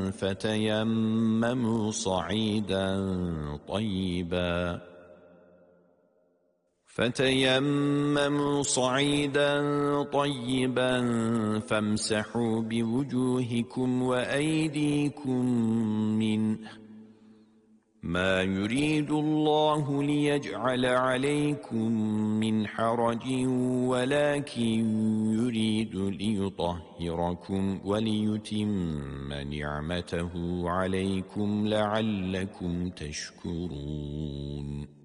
فتيمموا صعيدا طيبا فامسحوا بوجوهكم وأيديكم منه ما يريد الله ليجعل عليكم من حرج ولكن يريد ليطهركم وليتم نعمته عليكم لعلكم تشكرون